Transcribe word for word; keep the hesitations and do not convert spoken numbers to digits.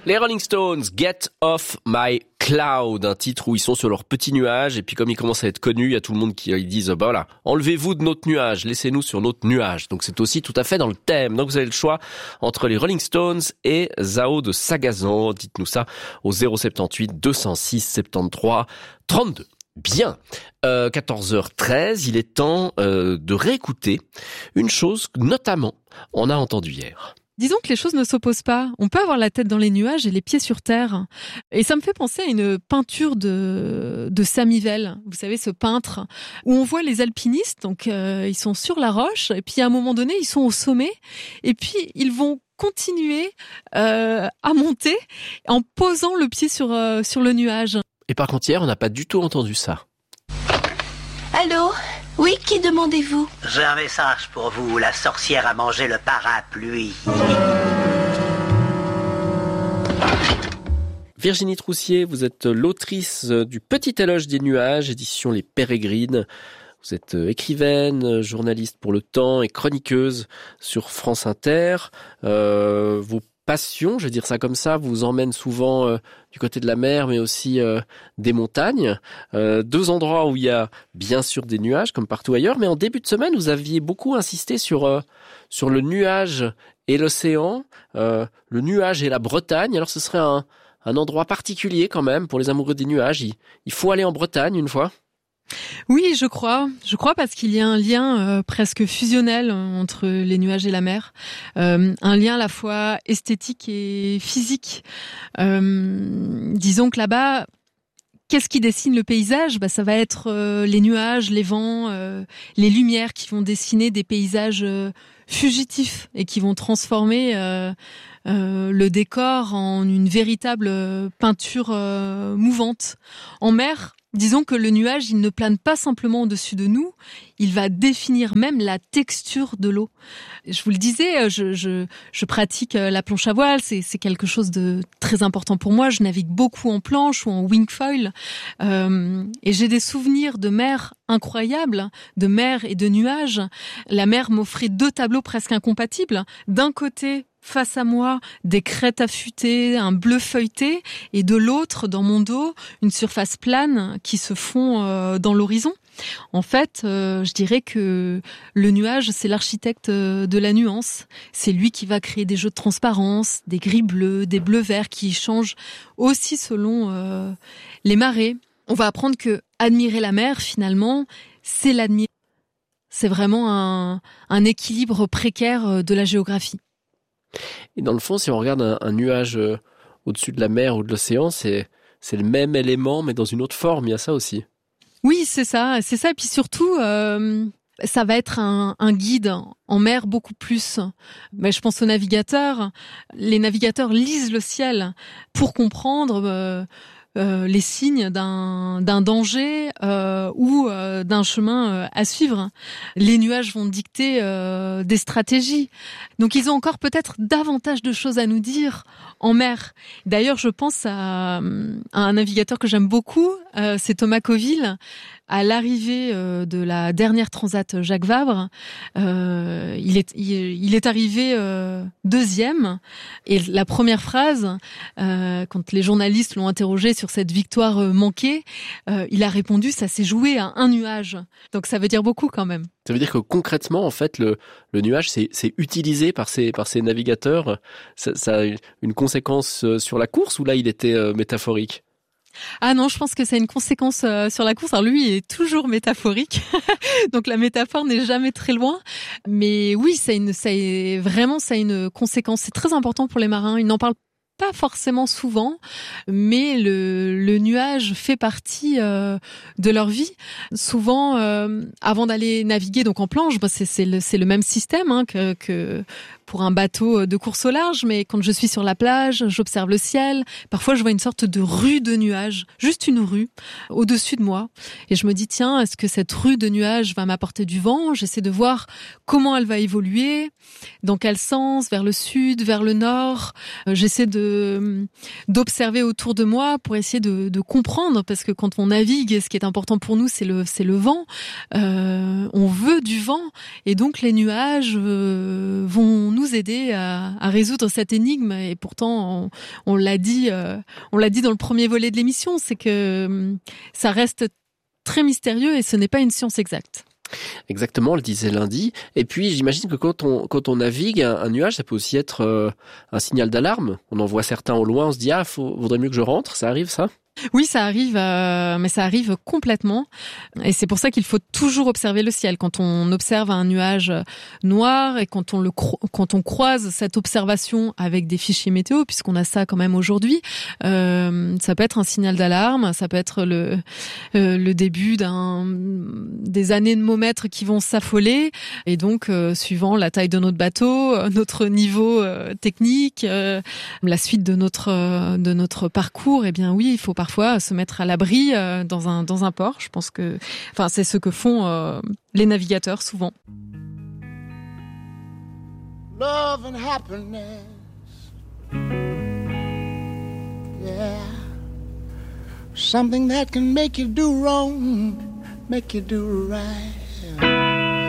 Les Rolling Stones, Get Off My Cloud, un titre où ils sont sur leur petit nuage, et puis comme ils commencent à être connus, il y a tout le monde qui ils disent bah voilà, enlevez-vous de notre nuage, laissez-nous sur notre nuage. Donc c'est aussi tout à fait dans le thème. Donc vous avez le choix entre les Rolling Stones et Zao de Sagazan. Dites-nous ça au zéro sept huit deux zéro six soixante-treize trente-deux. Bien, euh, quatorze heures treize, il est temps euh, de réécouter une chose que, notamment, on a entendu hier. Disons que les choses ne s'opposent pas. On peut avoir la tête dans les nuages et les pieds sur terre. Et ça me fait penser à une peinture de, de Samivelle. Vous savez, ce peintre où on voit les alpinistes. Donc, euh, ils sont sur la roche. Et puis, à un moment donné, ils sont au sommet. Et puis, ils vont continuer euh, à monter en posant le pied sur, euh, sur le nuage. Et par contre, hier, on n'a pas du tout entendu ça. Allô ? Oui, qui demandez-vous ? J'ai un message pour vous. La sorcière a mangé le parapluie. Virginie Troussier, vous êtes l'autrice du Petit éloge des nuages, édition Les Pérégrines. Vous êtes écrivaine, journaliste pour Le Temps et chroniqueuse sur France Inter. Euh, vos passions, je vais dire ça comme ça, vous emmènent souvent euh, du côté de la mer, mais aussi euh, des montagnes. Euh, deux endroits où il y a bien sûr des nuages, comme partout ailleurs. Mais en début de semaine, vous aviez beaucoup insisté sur euh, sur le nuage et l'océan, euh, le nuage et la Bretagne. Alors ce serait un, un endroit particulier quand même pour les amoureux des nuages. Il, il faut aller en Bretagne une fois. Oui, je crois. Je crois parce qu'il y a un lien euh, presque fusionnel entre les nuages et la mer. Euh, un lien à la fois esthétique et physique. Euh, disons que là-bas, qu'est-ce qui dessine le paysage ? Bah, ça va être euh, les nuages, les vents, euh, les lumières qui vont dessiner des paysages euh, fugitifs et qui vont transformer euh, euh, le décor en une véritable peinture euh, mouvante. En mer, disons que le nuage, il ne plane pas simplement au-dessus de nous, il va définir même la texture de l'eau. Je vous le disais, je, je, je pratique la planche à voile, c'est, c'est quelque chose de très important pour moi. Je navigue beaucoup en planche ou en wingfoil, euh, et j'ai des souvenirs de mer incroyables, de mer et de nuages. La mer m'offrait deux tableaux presque incompatibles. D'un côté, face à moi, des crêtes affûtées, un bleu feuilleté, et de l'autre, dans mon dos, une surface plane qui se fond euh, dans l'horizon. En fait, euh, je dirais que le nuage, c'est l'architecte de la nuance. C'est lui qui va créer des jeux de transparence, des gris bleus, des bleus verts qui changent aussi selon euh, les marées. On va apprendre que admirer la mer, finalement, c'est l'admirer. C'est vraiment un, un équilibre précaire de la géographie. Et dans le fond, si on regarde un, un nuage euh, au-dessus de la mer ou de l'océan, c'est, c'est le même élément, mais dans une autre forme. Il y a ça aussi. Oui, c'est ça, c'est ça. Et puis surtout, euh, ça va être un, un guide en mer beaucoup plus. Mais je pense aux navigateurs. Les navigateurs lisent le ciel pour comprendre euh, euh, les signes d'un, d'un danger euh, ou euh, d'un chemin euh, à suivre. Les nuages vont dicter euh, des stratégies. Donc ils ont encore peut-être davantage de choses à nous dire en mer. D'ailleurs, je pense à, à un navigateur que j'aime beaucoup, euh, c'est Thomas Coville. À l'arrivée euh, de la dernière transat Jacques Vabre, euh, il est il, il est arrivé euh, deuxième. Et la première phrase, euh, quand les journalistes l'ont interrogé sur cette victoire euh, manquée, euh, il a répondu: ça s'est joué à un nuage. Donc ça veut dire beaucoup quand même. Ça veut dire que concrètement, en fait, le, le nuage, c'est, c'est utilisé par ces, par ces navigateurs. Ça, ça a une conséquence sur la course ou là, il était euh, métaphorique ? Ah non, je pense que c'est une conséquence euh, sur la course. Alors lui, il est toujours métaphorique, donc la métaphore n'est jamais très loin. Mais oui, ça a une, ça a, vraiment, ça a une conséquence. C'est très important pour les marins. Ils n'en parlent pas forcément souvent, mais le, le nuage fait partie euh, de leur vie. Souvent, euh, avant d'aller naviguer donc en planche, bah c'est, c'est, le, c'est le même système hein, que, que pour un bateau de course au large, mais quand je suis sur la plage, j'observe le ciel. Parfois, je vois une sorte de rue de nuages, juste une rue au-dessus de moi. Et je me dis, tiens, est-ce que cette rue de nuages va m'apporter du vent ? J'essaie de voir comment elle va évoluer, dans quel sens, vers le sud, vers le nord. Euh, j'essaie de d'observer autour de moi pour essayer de, de comprendre, parce que quand on navigue, ce qui est important pour nous, c'est le c'est le vent. Euh, on veut du vent, et donc les nuages euh, vont nous nous aider à, à résoudre cette énigme. Et pourtant, on, on l'a dit, euh, on l'a dit dans le premier volet de l'émission, c'est que euh, ça reste très mystérieux et ce n'est pas une science exacte. Exactement, on le disait lundi. Et puis, j'imagine que quand on quand on navigue, un, un nuage, ça peut aussi être euh, un signal d'alarme. On en voit certains au loin, on se dit ah, faut, vaudrait mieux que je rentre. Ça arrive, ça ? Oui, ça arrive, euh, mais ça arrive complètement. Et c'est pour ça qu'il faut toujours observer le ciel. Quand on observe un nuage noir et quand on le cro- quand on croise cette observation avec des fichiers météo, puisqu'on a ça quand même aujourd'hui, euh, ça peut être un signal d'alarme, ça peut être le euh, le début d'un des anémomètres qui vont s'affoler. Et donc, euh, suivant la taille de notre bateau, notre niveau euh, technique, euh, la suite de notre euh, de notre parcours, eh bien oui, il faut parfois se mettre à l'abri euh, dans un dans un port. Je pense que, enfin, c'est ce que font euh, les navigateurs souvent. Love and happiness, yeah, something that can make you do wrong, make you do right.